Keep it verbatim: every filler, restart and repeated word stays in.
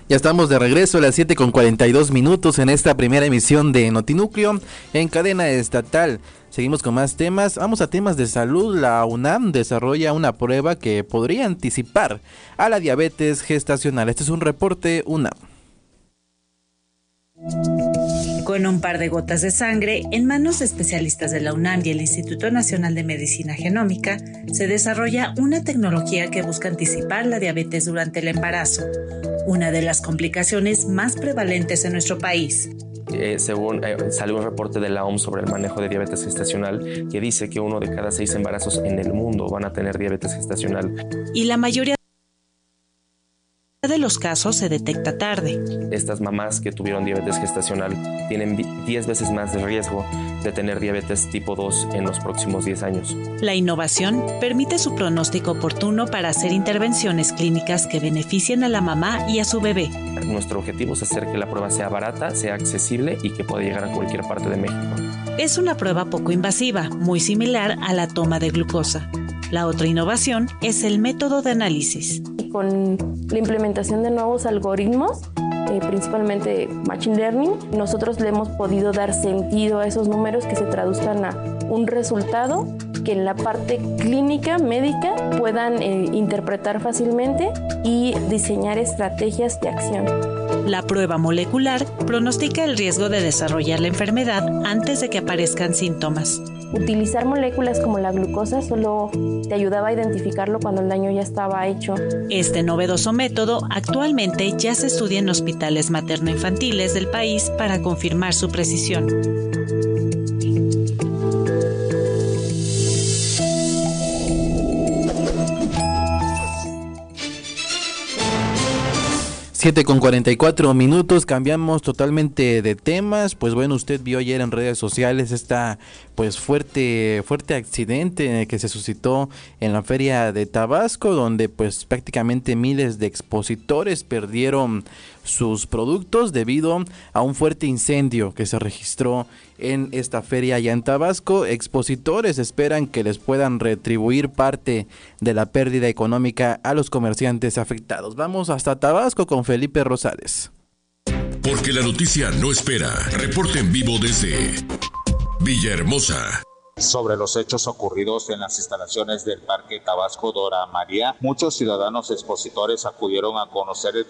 Ya estamos de regreso a las siete con cuarenta y dos minutos en esta primera emisión de Notinúcleo en cadena estatal. Seguimos con más temas. Vamos a temas de salud. La UNAM desarrolla una prueba que podría anticipar a la diabetes gestacional. Este es un reporte UNAM. Con un par de gotas de sangre, en manos de especialistas de la UNAM y el Instituto Nacional de Medicina Genómica, se desarrolla una tecnología que busca anticipar la diabetes durante el embarazo, una de las complicaciones más prevalentes en nuestro país. Eh, según eh, salió un reporte de la O M S sobre el manejo de diabetes gestacional que dice que uno de cada seis embarazos en el mundo van a tener diabetes gestacional. Y la mayoría de los casos se detecta tarde. Estas mamás que tuvieron diabetes gestacional tienen diez veces más de riesgo de tener diabetes tipo dos en los próximos diez años. La innovación permite su pronóstico oportuno para hacer intervenciones clínicas que beneficien a la mamá y a su bebé. Nuestro objetivo es hacer que la prueba sea barata, sea accesible y que pueda llegar a cualquier parte de México. Es una prueba poco invasiva, muy similar a la toma de glucosa. La otra innovación es el método de análisis. Con la implementación de nuevos algoritmos, eh, principalmente Machine Learning, nosotros le hemos podido dar sentido a esos números que se traduzcan a un resultado que en la parte clínica, médica, puedan eh, interpretar fácilmente y diseñar estrategias de acción. La prueba molecular pronostica el riesgo de desarrollar la enfermedad antes de que aparezcan síntomas. Utilizar moléculas como la glucosa solo te ayudaba a identificarlo cuando el daño ya estaba hecho. Este novedoso método actualmente ya se estudia en hospitales materno-infantiles del país para confirmar su precisión. siete con cuarenta y cuatro minutos, cambiamos totalmente de temas. Pues bueno, usted vio ayer en redes sociales esta pues fuerte fuerte accidente que se suscitó en la feria de Tabasco, donde pues prácticamente miles de expositores perdieron sus productos debido a un fuerte incendio que se registró en esta feria allá en Tabasco. Expositores esperan que les puedan retribuir parte de la pérdida económica a los comerciantes afectados. Vamos hasta Tabasco con Felipe Rosales. Porque la noticia no espera. Reporte en vivo desde Villahermosa. Sobre los hechos ocurridos en las instalaciones del Parque Tabasco Dora María, muchos ciudadanos expositores acudieron a conocer el